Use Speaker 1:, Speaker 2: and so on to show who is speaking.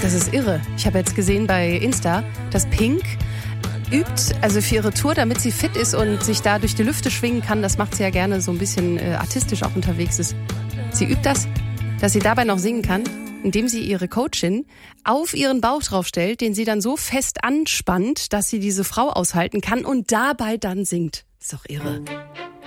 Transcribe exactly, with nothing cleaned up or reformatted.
Speaker 1: Das ist irre. Ich habe jetzt gesehen bei Insta, dass Pink übt, also für ihre Tour, damit sie fit ist und sich da durch die Lüfte schwingen kann. Das macht sie ja gerne so ein bisschen äh, artistisch auch unterwegs ist. Sie übt das, dass sie dabei noch singen kann, indem sie ihre Coachin auf ihren Bauch draufstellt, den sie dann so fest anspannt, dass sie diese Frau aushalten kann und dabei dann singt. Ist doch irre.